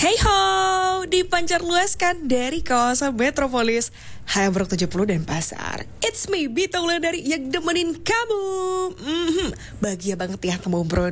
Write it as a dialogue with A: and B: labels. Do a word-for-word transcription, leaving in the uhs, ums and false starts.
A: Hey ho, dipancar luaskan dari kawasan metropolis Hayabrok tujuh puluh dan Pasar. It's me, Bita Wulandari yang demenin kamu. Mhm, bahagia banget ya teman bro.